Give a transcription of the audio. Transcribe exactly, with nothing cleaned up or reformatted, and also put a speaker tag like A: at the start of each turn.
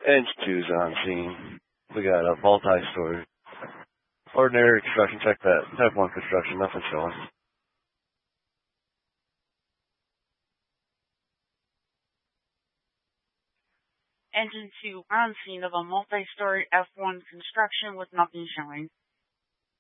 A: Engine two's on scene. We got a multi-story. Ordinary construction, check that. Type one construction, nothing showing.
B: Engine two on scene of a multi-story F one construction with nothing showing.